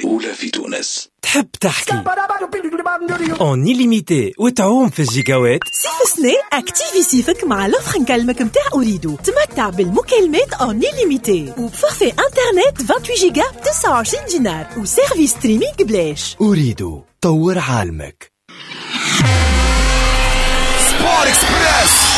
الأولى في تونس. تحب تحكي اون إليميتي وتعوم في الجيجاوات؟ صيف سنة اكتيفي صيفك مع لوفر نكلمك متاع أوريدو. تمتع بالمكالمات اون إليميتي وبفورفي انترنت 28 جيجا ب 29 دينار وسيرفيس ستريمينغ بلاش. أوريدو، طور عالمك. سبور اكسبريس.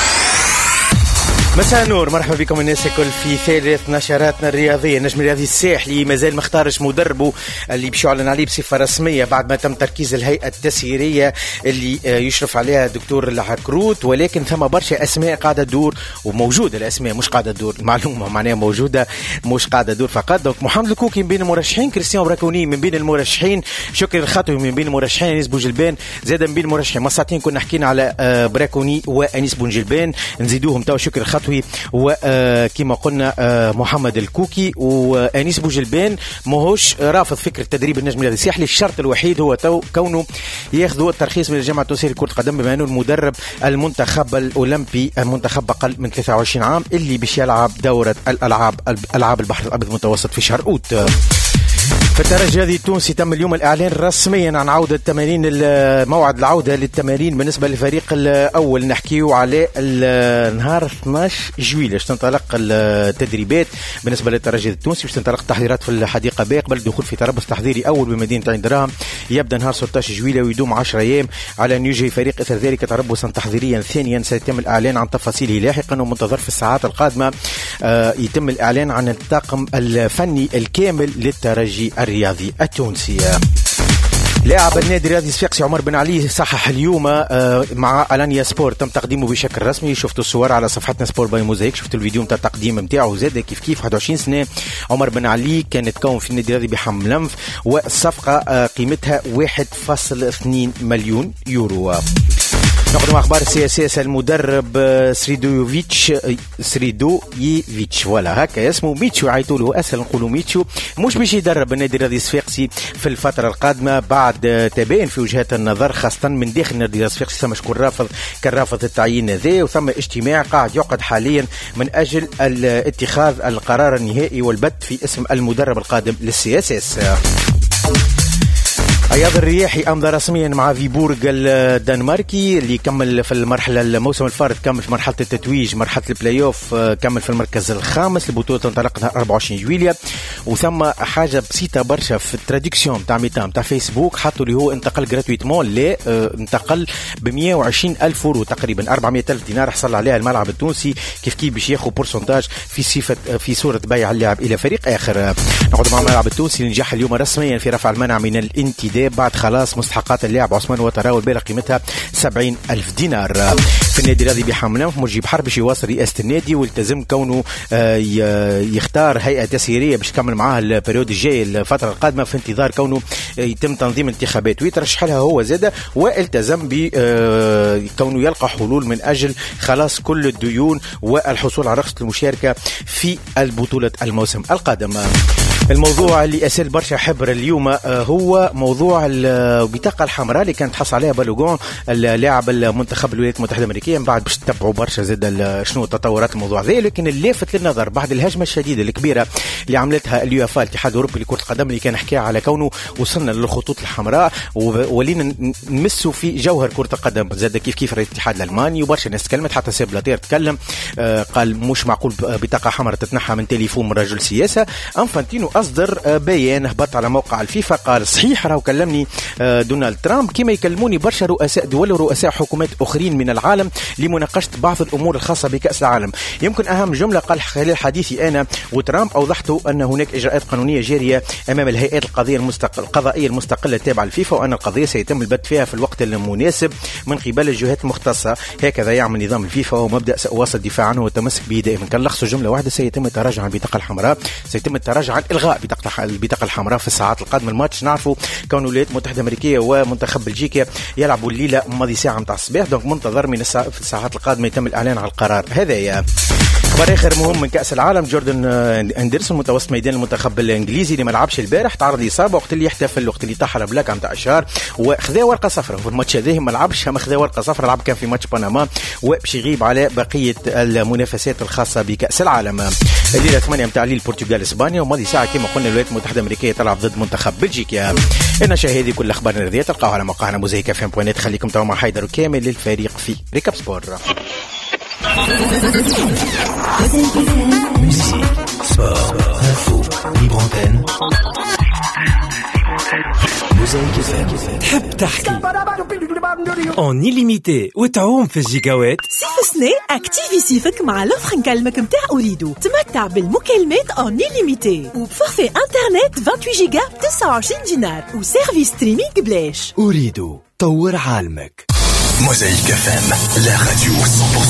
مساء النور، مرحبا بكم الناس الكل في ثالث نشراتنا الرياضيه. النجم الرياضي الساحلي مازال مختارش مدربه اللي باش يعلن عليه بصفه رسميه بعد ما تم تركيز الهيئه التسييريه اللي يشرف عليها الدكتور العكروت، ولكن ثم برشا اسماء قاعده تدور وموجوده. الاسماء مش قاعده تدور، المعلومه معناها موجوده مش قاعده تدور فقط. دونك محمد الكوكي من بين المرشحين، كريستيان براكوني من بين المرشحين، شكري الخطوي من بين المرشحين، انيس بوجلبان زاد من بين المرشحين. مساعتين كنا حكينا على براكوني وانيس بوجلبان، نزيدوهم تو شكري الخطوي وكما قلنا محمد الكوكي. وانيس بوجلبان ماهوش رافض فكره تدريب النجم الرياضي الساحلي، الشرط الوحيد هو كونه ياخذوا الترخيص من الجامعه التونسيه لكره القدم بما انه المدرب المنتخب الاولمبي، المنتخب اقل من 23 عام اللي باش يلعب دوره العاب البحر الابيض المتوسط في شهر اوت. في الترجي الرياضي التونسي تم اليوم الإعلان رسميا عن عودة التمارين، موعد العودة للتمارين بالنسبة للفريق الأول. نحكيو على نهار 12 جويلية باش تنطلق التدريبات بالنسبة للترجي التونسي، باش تنطلق التحضيرات في الحديقة باء قبل الدخول في تربص تحضيري أول بمدينة عين دراهم. يبدأ نهار 16 جويلية ويدوم 10 أيام على أن يجري فريق إثر ذلك تربصا تحضيريا ثانيا سيتم الإعلان عن تفاصيله لاحقا، ومنتظر في الساعات القادمة يتم الإعلان عن الطاقم الفني الكامل للترجي الرياضي التونسي. لاعب النادي الرياضي الصفاقسي عمر بن علي صحح اليوم مع ألانيا سبورت، تم تقديمه بشكل رسمي. شفتوا الصور على صفحتنا سبور باي موزايك، شفتوا الفيديو نتاع التقديم نتاعو. زاد كيف 21 سنه عمر بن علي كان يتكون في النادي الرياضي بحملنف، والصفقه قيمتها 1.2 مليون يورو. نقدم اخبار السياسيه. المدرب سريدويفيتش ولا هكا اسمه، ميتشو يعيطوا له اسهل نقولوا ميتشو، مش باش يدرب النادي الرياضي الصفاقسي في الفتره القادمه بعد تباين في وجهات النظر خاصه من داخل النادي الرياضي الصفاقسي. ثم شكون كان رافض التعيين هذا، وثم اجتماع قاعد يعقد حاليا من اجل اتخاذ القرار النهائي والبت في اسم المدرب القادم للسياسس. عياض الرياحي أمضى رسميا مع فيبورغ الدنماركي اللي كمل في المرحلة الموسم الفارط، كمل في مرحلة التتويج مرحلة البلاي اوف، كمل في المركز الخامس. البطولة تنطلق نهار 24 جويلية. وثم حاجة بسيطة برشا في التراديكسيون تاع ميتام تاع فيسبوك، حطوا اللي هو انتقل جراتويتمون، لا انتقل ب 120 ألف يورو تقريبا 400 ألف دينار حصل عليها الملعب التونسي، كيف باش ياخذ بورسنتاج في صورة بيع اللاعب إلى فريق آخر. نقعد مع الملعب التونسي اللي نجح اليوم رسميا في رفع المنع من الانتداب بعد خلاص مستحقات اللاعب عثمان وتراوي البارح قيمتها 70 ألف دينار. في النادي الرياضي بحملنف مجيب حرب باش يواصل رئاسة النادي، والتزم كونه يختار هيئة تسييرية باش يكمل معاه البريود الجاي الفترة القادمة في انتظار كونه يتم تنظيم انتخابات ويترشح لها هو زادة، والتزم بكونه يلقى حلول من أجل خلاص كل الديون والحصول على رخصة المشاركة في البطولة الموسم القادم. الموضوع اللي أسال برشا حبر اليوم هو موضوع البطاقة الحمراء اللي كانت حصل عليها بالوغون اللاعب المنتخب الولايات المتحدة الأمريكية. من بعد باش تتبعوا برشا زاد شنو تطورات الموضوع ذا، لكن اللافت للنظر بعد الهجمة الشديدة الكبيرة اللي عملتها اليوفا الاتحاد الأوروبي لكرة القدم اللي كان حكى على كونه وصلنا للخطوط الحمراء ولينا نمسوا في جوهر كرة القدم. زاد كيف الاتحاد الألماني وبرشا ناس تكلمت، حتى سيب بلاتير تكلم قال مش معقول بطاقة حمراء تتنحى من تليفون من رجل سياسة. انفانتينو أصدر بيان هبط على موقع الفيفا قال صحيح راهو كلمني دونالد ترامب كما يكلموني برشا رؤساء دول ورؤساء حكومات أخرين من العالم لمناقشة بعض الأمور الخاصة بكأس العالم. يمكن أهم جملة قال خلال حديثي أنا وترامب أوضحت أن هناك إجراءات قانونية جارية أمام الهيئات القضائية المستقلة التابعة للفيفا، وأن القضية سيتم البت فيها في الوقت المناسب من قبل الجهات المختصة. هكذا يعمل نظام الفيفا ومبدأ سأواصل الدفاع عنه والتمسك به دائما. كان لخصوا جملة واحدة، سيتم التراجع عن البطاقة الحمراء، سيتم التراجع عن إلغاء البطاقة الحمراء في الساعات القادمة. الماتش نعرفوا كون الولايات المتحدة الأمريكية ومنتخب بلجيكا يلعبوا الليلة ماضي ساعة متاع الصباح، دونك منتظر في الساعات القادمة يتم الإعلان على القرار هذايا. خبر اخر مهم من كاس العالم. جوردن اندرسون متوسط ميدان المنتخب الانجليزي اللي ما لعبش البارح تعرض لاصابه وقت اللي يحتفل وقت اللي طاح على بلاك نتاع اشهار وخذا ورقه صفراء في الماتش هذا. ما لعبش اما خذا ورقه صفراء. لعب كان في ماتش بنما وباش يغيب على بقيه المنافسات الخاصه بكاس العالم. الليله 8 نتاع البرتغال اسبانيا وماضي ساعه كما قلنا الولايات المتحده الامريكيه تلعب ضد منتخب بلجيكا. النشاط هذه كل اخبارنا الرياضيه تلقاوها على موقعنا موزايك اف ام. خليكم توا مع حيدر وكامل للفريق في ريكاب سبور. تحب تحكي اون illimité وتعوم في الجيجاوات. صيف سنة اكتيفي صيفك مع لوفر نكلمك متاع أوريدو. تمتع بالمكالمات اون illimité وبفورفي انترنت 28 جيجا ب 29 دينار وسيرفيس ستريمينغ بلاش. أوريدو طور عالمك. موزايك FM, la radio 100%